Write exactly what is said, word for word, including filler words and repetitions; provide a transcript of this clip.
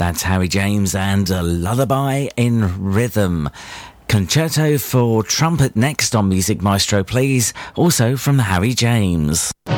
That's Harry James and a Lullaby in Rhythm. Concerto for trumpet next on Music Maestro, please. Also from Harry James.